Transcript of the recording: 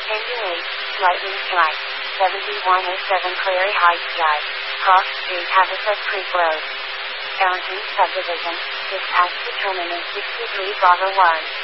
Pending 8, Lightning Strike. 7107 Clary Heights Drive. Cross Street, Habitat Creek Road. Ellington Subdivision. Dispatch determinant 63 Bravo 1.